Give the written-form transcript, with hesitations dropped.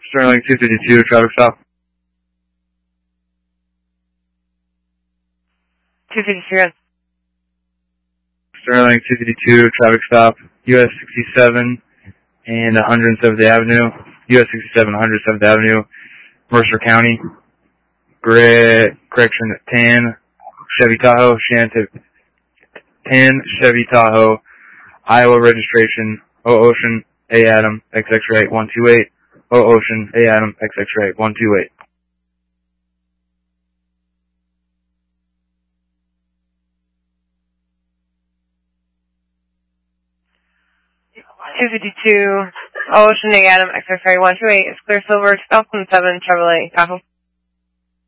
Sterling 252, traffic stop. 252. Sterling 252, traffic stop, US 67 and 107th Avenue, US 67, 107th Avenue, Mercer County, correction, 10, Chevy Tahoe, 10, Chevy Tahoe, Iowa registration, O Ocean, A Adam, XX-ray 128, O Ocean, A Adam, XX-ray 128. $252, Ocean A Adam, XX-ray 128, it's clear silver, 2007 Chevrolet Tahoe.